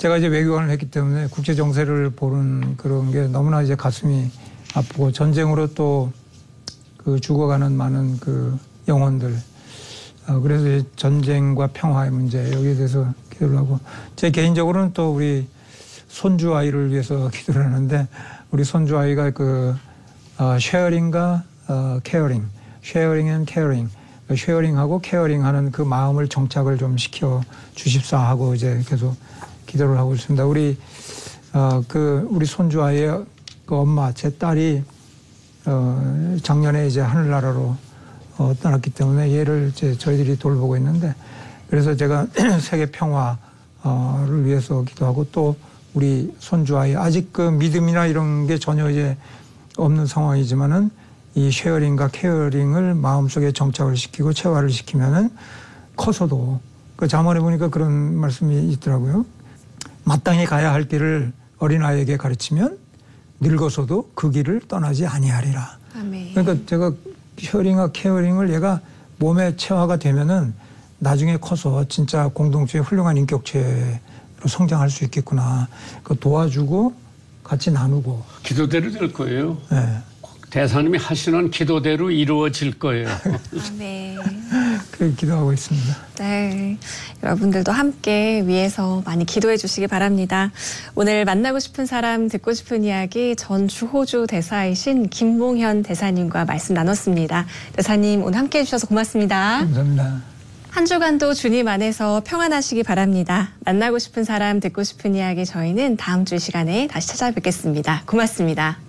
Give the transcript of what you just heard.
제가 이제 외교관을 했기 때문에 국제 정세를 보는 그런 게 너무나 이제 가슴이 아프고 전쟁으로 또 그 죽어가는 많은 그 영혼들. 그래서 이제 전쟁과 평화의 문제 여기에 대해서 기도를 하고 제 개인적으로는 또 우리 손주 아이를 위해서 기도를 하는데 우리 손주 아이가 그 쉐어링과 케어링, 쉐어링 앤 케어링, 쉐어링하고 케어링하는 그 마음을 정착을 좀 시켜 주십사 하고 이제 계속 기도를 하고 있습니다. 우리 우리 손주 아이의 그 엄마, 제 딸이 작년에 이제 하늘나라로 떠났기 때문에 얘를 이제 저희들이 돌보고 있는데 그래서 제가 세계 평화를 위해서 기도하고 또 우리 손주 아이 아직 그 믿음이나 이런 게 전혀 이제 없는 상황이지만은 이 쉐어링과 케어링을 마음속에 정착을 시키고 체화를 시키면은 커서도 그 잠언에 보니까 그런 말씀이 있더라고요. 마땅히 가야 할 길을 어린아이에게 가르치면 늙어서도 그 길을 떠나지 아니하리라. 아멘. 그러니까 제가 쉐어링과 케어링을 얘가 몸에 체화가 되면은 나중에 커서 진짜 공동체의 훌륭한 인격체로 성장할 수 있겠구나. 그 도와주고 같이 나누고. 기도대로 될 거예요. 네. 대사님이 하시는 기도대로 이루어질 거예요. 네. 그렇게 기도하고 있습니다. 네. 여러분들도 함께 위해서 많이 기도해 주시기 바랍니다. 오늘 만나고 싶은 사람, 듣고 싶은 이야기 전 주호주 대사이신 김봉현 대사님과 말씀 나눴습니다. 대사님 오늘 함께 해주셔서 고맙습니다. 감사합니다. 한 주간도 주님 안에서 평안하시기 바랍니다. 만나고 싶은 사람, 듣고 싶은 이야기 저희는 다음 주 시간에 다시 찾아뵙겠습니다. 고맙습니다.